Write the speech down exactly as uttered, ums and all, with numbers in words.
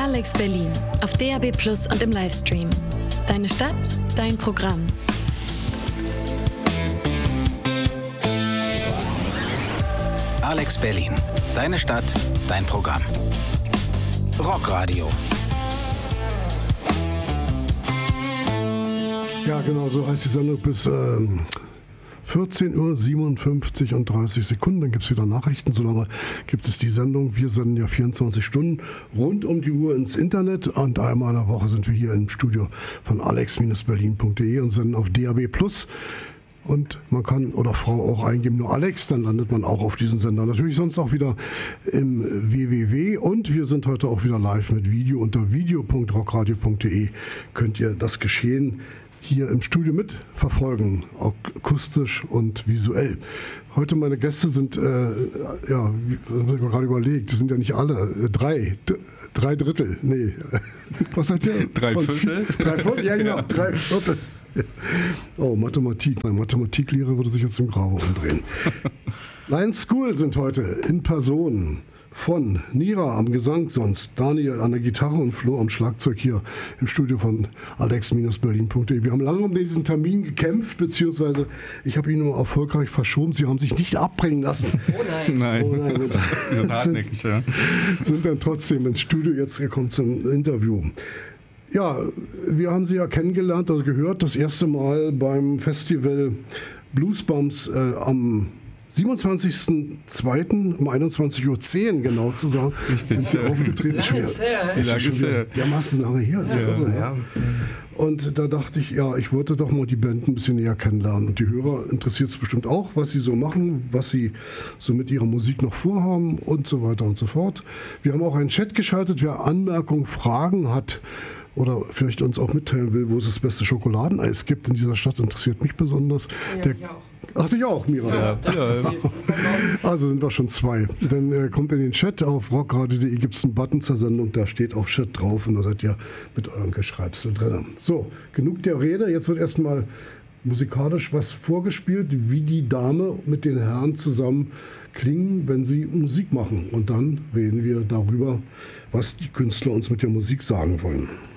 Alex Berlin auf D A B Plus und im Livestream. Deine Stadt, dein Programm. Alex Berlin. Deine Stadt, dein Programm. Rockradio. Ja, genau, so heißt die Sendung bis ähm, vierzehn Uhr siebenundfünfzig und dreißig Sekunden. Dann gibt es wieder Nachrichten. Solange gibt es die Sendung. Wir senden ja vierundzwanzig Stunden rund um die Uhr ins Internet. Und einmal in der Woche sind wir hier im Studio von alex Berlin punkt de und senden auf D A B Plus. Und man kann oder Frau auch eingeben, nur Alex, dann landet man auch auf diesen Sender. Natürlich sonst auch wieder im W W W und wir sind heute auch wieder live mit Video. Unter video punkt rockradio punkt de könnt ihr das Geschehen hier im Studio mitverfolgen, akustisch und visuell. Heute meine Gäste sind, äh, ja, das habe ich mir gerade überlegt, das sind ja nicht alle, äh, drei, d- drei Drittel, nee, was sagt ihr? Drei Von Viertel? Vier, drei Viertel, ja genau, ja. drei Viertel. Oh, Mathematik. Mein Mathematiklehrer würde sich jetzt im Grabe umdrehen. Lions School sind heute in Person von Nira am Gesang, sonst Daniel an der Gitarre und Flo am Schlagzeug hier im Studio von alex Berlin punkt de. Wir haben lange um diesen Termin gekämpft, beziehungsweise ich habe ihn nur erfolgreich verschoben. Sie haben sich nicht abbringen lassen. Oh nein. Nein. Oh nein. Und sind hartnäckig, ja. Sind dann trotzdem ins Studio jetzt gekommen zum Interview. Ja, wir haben sie ja kennengelernt oder gehört, das erste Mal beim Festival Bluesbumps äh, am siebenundzwanzigsten zweiten um einundzwanzig Uhr zehn genau zu sagen. Richtig, sind sie ja. aufgetreten. Lange ist her, ist lange schon her. dermaßen lange her. Ist ja, ja, irre, ja. Und da dachte ich, ja, ich wollte doch mal die Band ein bisschen näher kennenlernen. Und die Hörer interessiert es bestimmt auch, was sie so machen, was sie so mit ihrer Musik noch vorhaben und so weiter und so fort. Wir haben auch einen Chat geschaltet. Wer Anmerkungen, Fragen hat oder vielleicht uns auch mitteilen will, wo es das beste Schokoladeneis gibt in dieser Stadt, interessiert mich besonders. Ja, Der, ich auch. Ach, dich auch, Mira. Ja, ja. Also sind wir schon zwei. Dann äh, kommt in den Chat auf rockradio punkt de, gibt es einen Button zur Sendung, da steht auch Chat drauf und da seid ihr mit eurem Geschreibsel drin. So, genug der Rede. Jetzt wird erstmal musikalisch was vorgespielt, wie die Dame mit den Herren zusammen klingen, wenn sie Musik machen. Und dann reden wir darüber, was die Künstler uns mit der Musik sagen wollen.